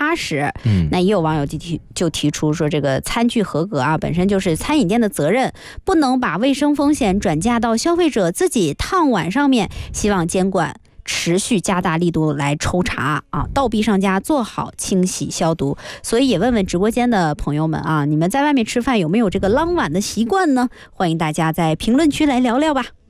踏实。那也有网友就提出说，这个餐具合格啊，本身就是餐饮店的责任，不能把卫生风险转嫁到消费者自己烫碗上面，希望监管持续加大力度来抽查啊，倒闭商家做好清洗消毒。所以也问问直播间的朋友们啊，你们在外面吃饭有没有这个浪碗的习惯呢？欢迎大家在评论区来聊聊吧。